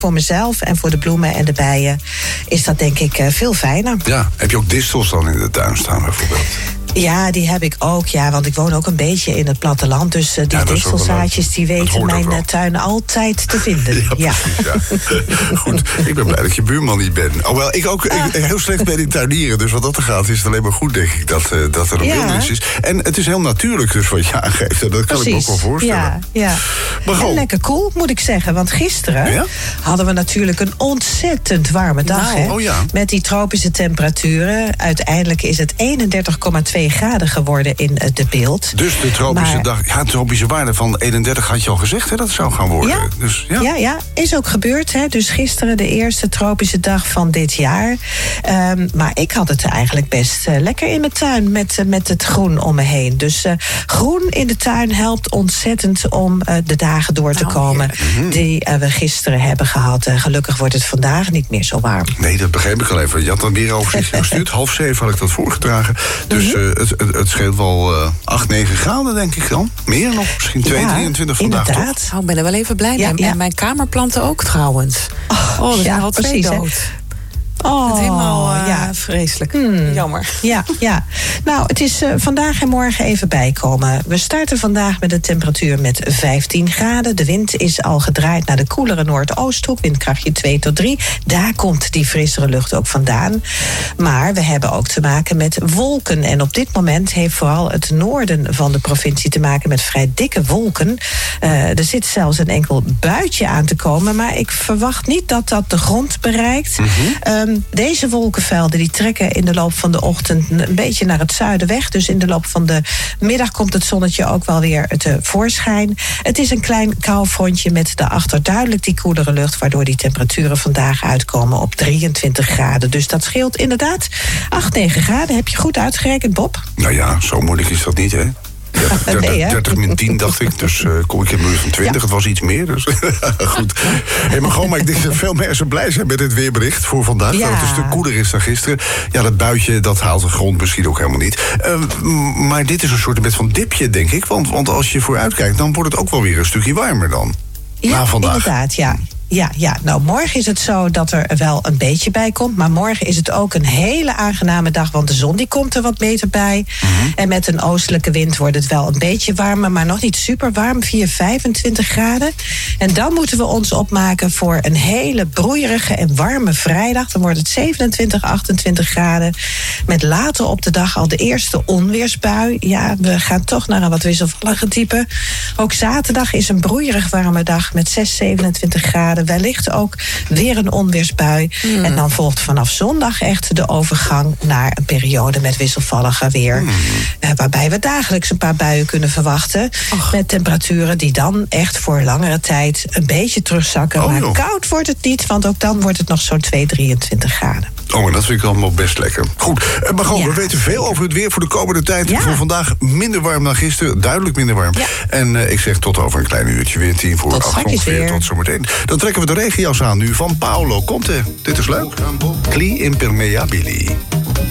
voor mezelf en voor de bloemen en de bijen is dat denk ik veel fijner. Ja, heb je ook distels dan in de tuin staan bijvoorbeeld? Ja, die heb ik ook, want ik woon ook een beetje in het platteland. Dus die distelzaadjes, die weten mijn tuin altijd te vinden. Ja. Goed, ik ben blij dat je buurman niet bent. Hoewel, ik ook heel slecht ben in tuinieren. Dus wat dat er gaat, is het alleen maar goed, denk ik, dat er een wildernis is. En het is heel natuurlijk dus wat je aangeeft. Dat kan ik me ook wel voorstellen. Ja. Maar en lekker cool, moet ik zeggen. Want gisteren hadden we natuurlijk een ontzettend warme dag. Met die tropische temperaturen. Uiteindelijk is het 31,2 graden geworden in de beeld. Dus de tropische waarde van 31 had je al gezegd, hè, dat het zou gaan worden. Ja, dus, is ook gebeurd. Hè. Dus gisteren de eerste tropische dag van dit jaar. Maar ik had het eigenlijk best lekker in mijn tuin met het groen om me heen. Dus groen in de tuin helpt ontzettend om de dagen door te komen die we gisteren hebben gehad. Gelukkig wordt het vandaag niet meer zo warm. Nee, dat begreep ik al even. Je had er meer overzicht gestuurd. 6:30 had ik dat voorgedragen. Dus het scheelt wel 8, 9 graden, denk ik dan. Meer nog, misschien 2, 23 vandaag, inderdaad. toch? Oh, ik ben er wel even blij mee. En mijn kamerplanten ook trouwens. Dat zijn al 2 dood. Het is helemaal vreselijk. Jammer. Ja. Nou, het is vandaag en morgen even bijkomen. We starten vandaag met een temperatuur met 15 graden. De wind is al gedraaid naar de koelere noordoosthoek. Windkrachtje 2 tot 3. Daar komt die frissere lucht ook vandaan. Maar we hebben ook te maken met wolken. En op dit moment heeft vooral het noorden van de provincie te maken met vrij dikke wolken. Er zit zelfs een enkel buitje aan te komen. Maar ik verwacht niet dat dat de grond bereikt. Deze wolkenvelden die trekken in de loop van de ochtend een beetje naar het zuiden weg. Dus in de loop van de middag komt het zonnetje ook wel weer tevoorschijn. Het is een klein koufrontje met daarachter duidelijk die koelere lucht, waardoor die temperaturen vandaag uitkomen op 23 graden. Dus dat scheelt inderdaad 8, 9 graden. Heb je goed uitgerekend, Bob? Nou ja, zo moeilijk is dat niet, hè? 30 min 10 dacht ik, dus kom ik in de buurt van 20. Het was iets meer, dus goed. Maar ik denk dat veel mensen blij zijn met het weerbericht voor vandaag. Dat het een stuk koeler is dan gisteren. Ja, dat buitje, dat haalt de grond misschien ook helemaal niet. Maar dit is een soort van dipje, denk ik. Want als je vooruit kijkt, dan wordt het ook wel weer een stukje warmer dan. Ja, vandaag. Inderdaad, Ja, nou morgen is het zo dat er wel een beetje bij komt. Maar morgen is het ook een hele aangename dag. Want de zon die komt er wat beter bij. En met een oostelijke wind wordt het wel een beetje warmer. Maar nog niet super warm, 25 graden. En dan moeten we ons opmaken voor een hele broeierige en warme vrijdag. Dan wordt het 27, 28 graden. Met later op de dag al de eerste onweersbui. Ja, we gaan toch naar een wat wisselvallige type. Ook zaterdag is een broeierig warme dag met 6, 27 graden. Wellicht ook weer een onweersbui. En dan volgt vanaf zondag echt de overgang naar een periode met wisselvalliger weer. Waarbij we dagelijks een paar buien kunnen verwachten. Met temperaturen die dan echt voor langere tijd een beetje terugzakken. Maar koud wordt het niet, want ook dan wordt het nog zo'n 2, 23 graden. En dat vind ik allemaal best lekker. Goed, maar gewoon, we weten veel over het weer voor de komende tijd. Voor vandaag minder warm dan gisteren, duidelijk minder warm. En ik zeg tot over een klein uurtje weer 7:10 voor 8 ongeveer. Tot zometeen. Dan trekken we de regenjas aan nu van Paolo Conte. Dit is leuk. Cli impermeabili.